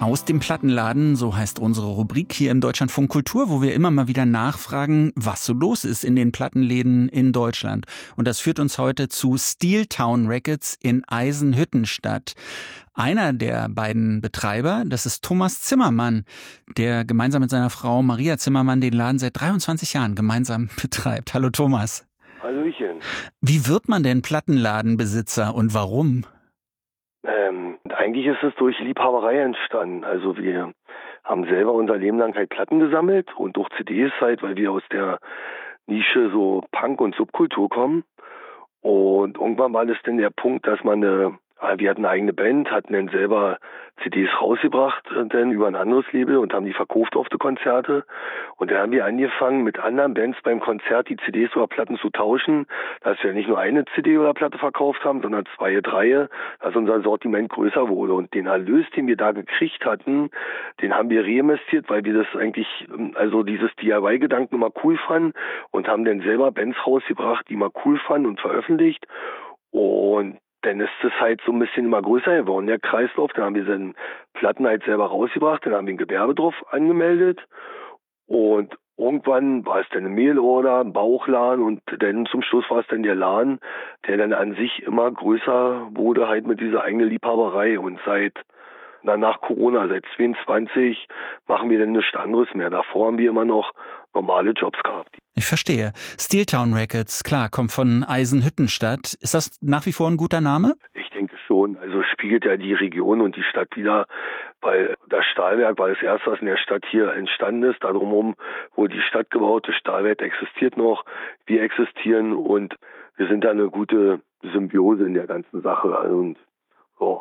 Aus dem Plattenladen, so heißt unsere Rubrik hier im Deutschlandfunk Kultur, wo wir immer mal wieder nachfragen, was so los ist in den Plattenläden in Deutschland. Und das führt uns heute zu Steeltown Records in Eisenhüttenstadt. Einer der beiden Betreiber, das ist Thomas Zimmermann, der gemeinsam mit seiner Frau Maria Zimmermann den Laden seit 23 Jahren gemeinsam betreibt. Hallo Thomas. Hallöchen. Wie wird man denn Plattenladenbesitzer und warum? Eigentlich ist es durch Liebhaberei entstanden. Also wir haben selber unser Leben lang halt Platten gesammelt und durch CDs halt, weil wir aus der Nische so Punk- und Subkultur kommen. Und irgendwann war das dann der Punkt, dass wir hatten eine eigene Band, hatten dann selber CDs rausgebracht, dann über ein anderes Label und haben die verkauft auf die Konzerte. Und dann haben wir angefangen, mit anderen Bands beim Konzert die CDs oder Platten zu tauschen, dass wir nicht nur eine CD oder Platte verkauft haben, sondern 2, 3, dass unser Sortiment größer wurde. Und den Erlös, den wir da gekriegt hatten, den haben wir reinvestiert, weil wir das eigentlich, also dieses DIY-Gedanken immer cool fanden und haben dann selber Bands rausgebracht, die mal cool fanden und veröffentlicht. Und dann ist es halt so ein bisschen immer größer geworden, der Kreislauf. Dann haben wir dann Platten halt selber rausgebracht, dann haben wir ein Gewerbe drauf angemeldet und irgendwann war es dann eine Mailorder, ein Bauchladen und dann zum Schluss war es dann der Laden, der dann an sich immer größer wurde halt mit dieser eigenen Liebhaberei und nach Corona, seit 22, machen wir dann nichts anderes mehr. Davor haben wir immer noch normale Jobs gehabt. Ich verstehe. Steeltown Records, klar, kommt von Eisenhüttenstadt. Ist das nach wie vor ein guter Name? Ich denke schon. Also spiegelt ja die Region und die Stadt wider, weil das Stahlwerk war das erste, was in der Stadt hier entstanden ist. Da drumherum wurde die Stadt gebaut, das Stahlwerk existiert noch, wir existieren und wir sind da eine gute Symbiose in der ganzen Sache. Und so.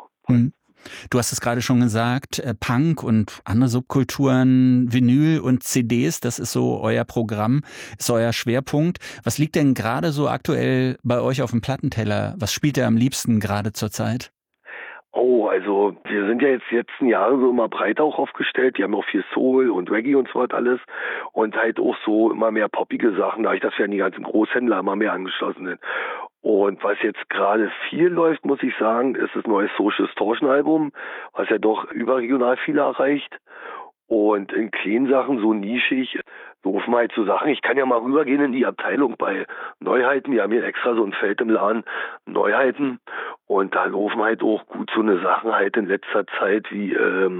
Du hast es gerade schon gesagt, Punk und andere Subkulturen, Vinyl und CDs, das ist so euer Programm, ist euer Schwerpunkt. Was liegt denn gerade so aktuell bei euch auf dem Plattenteller? Was spielt ihr am liebsten gerade zur Zeit? Oh, also wir sind ja jetzt die letzten Jahre so immer breiter auch aufgestellt. Die haben auch viel Soul und Reggae und so was alles. Und halt auch so immer mehr poppige Sachen, dadurch, dass wir an die ganzen Großhändler immer mehr angeschlossen sind. Und was jetzt gerade viel läuft, muss ich sagen, ist das neue Social Distortion Album, was ja doch überregional viele erreicht. Und in kleinen Sachen, so nischig, rufen halt so Sachen. Ich kann ja mal rübergehen in die Abteilung bei Neuheiten. Wir haben hier extra so ein Feld im Laden, Neuheiten. Und da laufen halt auch gut so eine Sachen halt in letzter Zeit wie,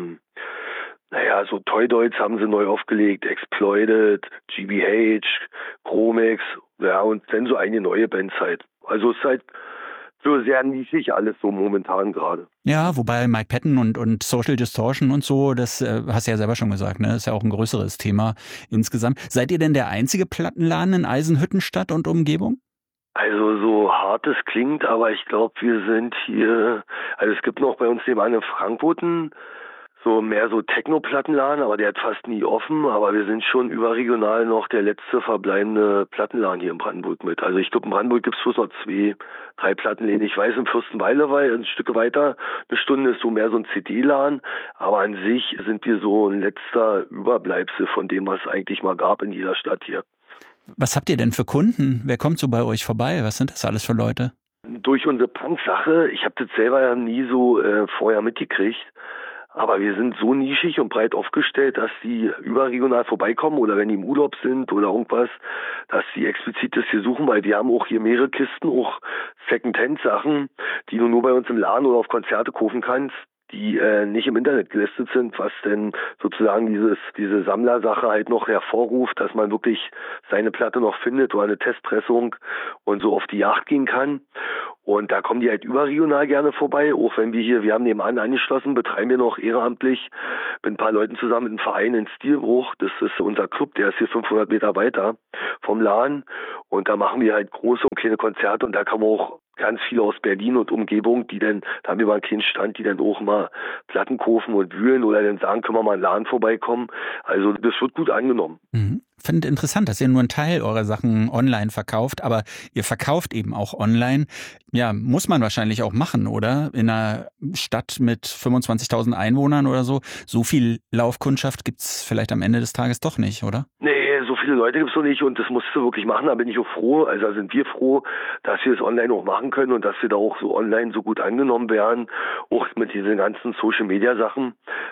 so Toy Dolls haben sie neu aufgelegt, Exploited, GBH, Chromex, ja, und dann so einige neue Bands halt. Also es ist halt so sehr nischig alles so momentan gerade. Ja, wobei Mike Patton und Social Distortion und so, das hast du ja selber schon gesagt, ne? Ist ja auch ein größeres Thema insgesamt. Seid ihr denn der einzige Plattenladen in Eisenhüttenstadt und Umgebung? Also so hart es klingt, aber ich glaube, wir sind hier, also es gibt noch bei uns nebenan in Frankfurt so mehr so Techno-Plattenladen, aber der hat fast nie offen, aber wir sind schon überregional noch der letzte verbleibende Plattenladen hier in Brandenburg mit. Also ich glaube, in Brandenburg gibt es bloß noch 2, 3 Plattenläden. Ich weiß, in Fürstenwalde war ein Stück weiter, eine Stunde ist so mehr so ein CD-Laden, aber an sich sind wir so ein letzter Überbleibsel von dem, was es eigentlich mal gab in jeder Stadt hier. Was habt ihr denn für Kunden? Wer kommt so bei euch vorbei? Was sind das alles für Leute? Durch unsere Punk-Sache, ich habe das selber ja nie so vorher mitgekriegt, aber wir sind so nischig und breit aufgestellt, dass die überregional vorbeikommen oder wenn die im Urlaub sind oder irgendwas, dass sie explizit das hier suchen, weil wir haben auch hier mehrere Kisten, auch Second-Hand-Sachen, die du nur bei uns im Laden oder auf Konzerte kaufen kannst, die nicht im Internet gelistet sind, was denn sozusagen diese Sammlersache halt noch hervorruft, dass man wirklich seine Platte noch findet oder eine Testpressung und so auf die Jagd gehen kann. Und da kommen die halt überregional gerne vorbei, auch wenn wir haben nebenan angeschlossen, betreiben wir noch ehrenamtlich mit ein paar Leuten zusammen mit einem Verein in Stilbruch. Das ist unser Club, der ist hier 500 Meter weiter vom Laden. Und da machen wir halt große und kleine Konzerte und da kommen auch ganz viele aus Berlin und Umgebung, da haben wir mal einen kleinen Stand, die dann auch mal Platten kaufen und wühlen oder dann sagen, können wir mal in den Laden vorbeikommen. Also das wird gut angenommen. Finde interessant, dass ihr nur einen Teil eurer Sachen online verkauft, aber ihr verkauft eben auch online. Ja, muss man wahrscheinlich auch machen, oder? In einer Stadt mit 25.000 Einwohnern oder so. So viel Laufkundschaft gibt's vielleicht am Ende des Tages doch nicht, oder? Nee, so viele Leute gibt's noch nicht und das musst du wirklich machen. Da bin ich auch froh, also da sind wir froh, dass wir es online auch machen können und dass wir da auch so online so gut angenommen werden. Auch mit diesen ganzen Social-Media-Sachen,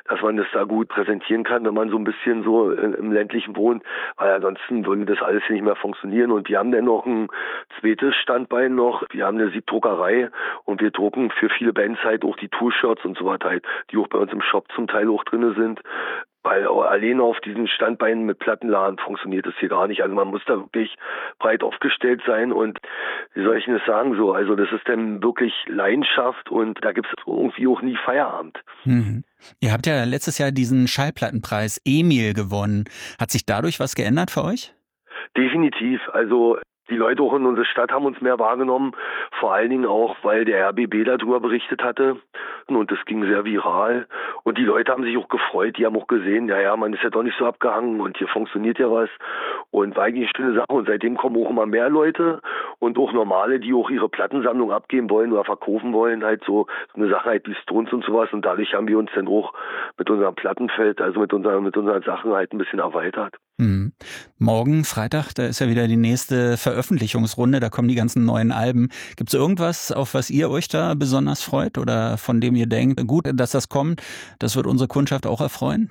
dass man das da gut präsentieren kann, wenn man so ein bisschen so im ländlichen wohnt, weil ansonsten würde das alles hier nicht mehr funktionieren. Und wir haben dann noch ein zweites Standbein noch. Wir haben eine Siebdruckerei und wir drucken für viele Bands halt auch die Tour-Shirts und so weiter halt, die auch bei uns im Shop zum Teil auch drinne sind. Weil alleine auf diesen Standbeinen mit Plattenladen funktioniert das hier gar nicht. Also man muss da wirklich breit aufgestellt sein und wie soll ich denn das sagen so? Also das ist dann wirklich Leidenschaft und da gibt es irgendwie auch nie Feierabend. Mhm. Ihr habt ja letztes Jahr diesen Schallplattenpreis EMIL gewonnen. Hat sich dadurch was geändert für euch? Definitiv. Also die Leute auch in unserer Stadt haben uns mehr wahrgenommen, vor allen Dingen auch, weil der RBB darüber berichtet hatte und das ging sehr viral und die Leute haben sich auch gefreut, die haben auch gesehen, ja, man ist ja doch nicht so abgehangen und hier funktioniert ja was und war eigentlich eine schöne Sache und seitdem kommen auch immer mehr Leute und auch normale, die auch ihre Plattensammlung abgeben wollen oder verkaufen wollen, halt so eine Sache halt wie Stones und sowas und dadurch haben wir uns dann auch mit unserem Plattenfeld, also mit unseren Sachen halt ein bisschen erweitert. Mhm. Morgen, Freitag, da ist ja wieder die nächste Veröffentlichungsrunde, da kommen die ganzen neuen Alben. Gibt es irgendwas, auf was ihr euch da besonders freut oder von dem ihr denkt, gut, dass das kommt, das wird unsere Kundschaft auch erfreuen?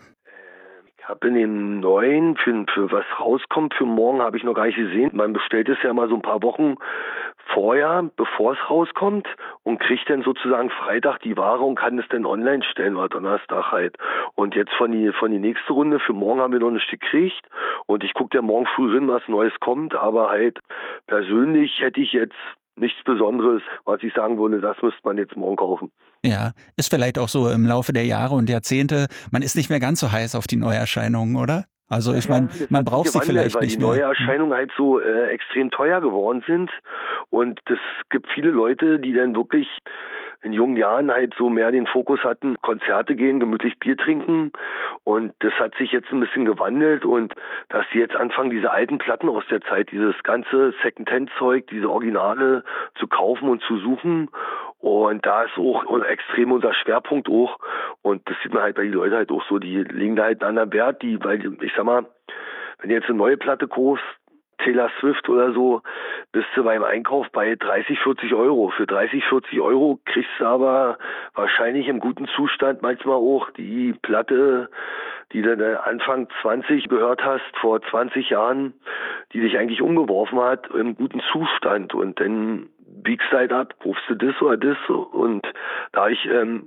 Ich habe in den neuen, für was rauskommt, für morgen habe ich noch gar nicht gesehen. Man bestellt es ja mal so ein paar Wochen vorher, bevor es rauskommt und kriegt dann sozusagen Freitag die Ware und kann es dann online stellen oder Donnerstag halt. Und jetzt von die nächste Runde, für morgen haben wir noch nicht gekriegt und ich gucke ja morgen früh rein, was Neues kommt, aber halt persönlich hätte ich jetzt nichts Besonderes, was ich sagen würde, das müsste man jetzt morgen kaufen. Ja, ist vielleicht auch so im Laufe der Jahre und Jahrzehnte, man ist nicht mehr ganz so heiß auf die Neuerscheinungen, oder? Also ich meine, man braucht sie vielleicht weil nicht die mehr. Neuerscheinungen halt so extrem teuer geworden sind und es gibt viele Leute, die dann wirklich in jungen Jahren halt so mehr den Fokus hatten, Konzerte gehen, gemütlich Bier trinken und das hat sich jetzt ein bisschen gewandelt und dass sie jetzt anfangen, diese alten Platten aus der Zeit, dieses ganze Secondhand-Zeug, diese Originale zu kaufen und zu suchen und da ist auch extrem unser Schwerpunkt auch und das sieht man halt bei den Leuten halt auch so, die legen da halt einen anderen Wert, weil ich sag mal, wenn du jetzt eine neue Platte kaufst, Taylor Swift oder so, bist du beim Einkauf bei 30, 40 Euro. Für 30, 40 Euro kriegst du aber wahrscheinlich im guten Zustand manchmal auch die Platte, die du dann Anfang 20 gehört hast, vor 20 Jahren, die dich eigentlich umgeworfen hat, im guten Zustand. Und dann biegst du halt ab, rufst du das oder das und dadurch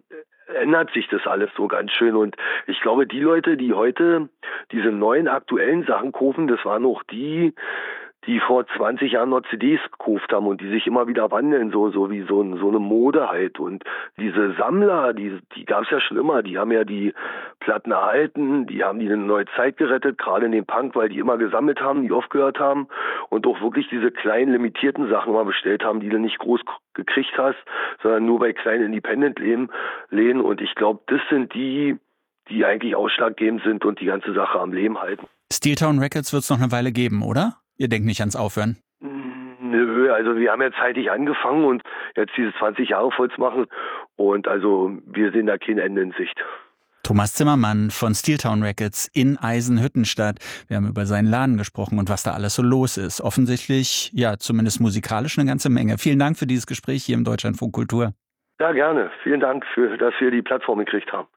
ändert sich das alles so ganz schön und ich glaube, die Leute, die heute diese neuen aktuellen Sachen kaufen, das waren auch die vor 20 Jahren noch CDs gekauft haben und die sich immer wieder wandeln, so wie so eine Mode halt. Und diese Sammler, die gab es ja schon immer, die haben ja die Platten erhalten, die haben die eine neue Zeit gerettet, gerade in dem Punk, weil die immer gesammelt haben, die aufgehört haben und auch wirklich diese kleinen, limitierten Sachen mal bestellt haben, die du nicht groß gekriegt hast, sondern nur bei kleinen Independent-Läden. Und ich glaube, das sind die eigentlich ausschlaggebend sind und die ganze Sache am Leben halten. Steeltown Records wird es noch eine Weile geben, oder? Ihr denkt nicht ans Aufhören? Nö, also wir haben ja zeitig angefangen und jetzt diese 20 Jahre voll zu machen und also wir sehen da kein Ende in Sicht. Thomas Zimmermann von Steeltown Records in Eisenhüttenstadt. Wir haben über seinen Laden gesprochen und was da alles so los ist. Offensichtlich, ja, zumindest musikalisch eine ganze Menge. Vielen Dank für dieses Gespräch hier im Deutschlandfunk Kultur. Ja, gerne. Vielen Dank, dass wir die Plattform gekriegt haben.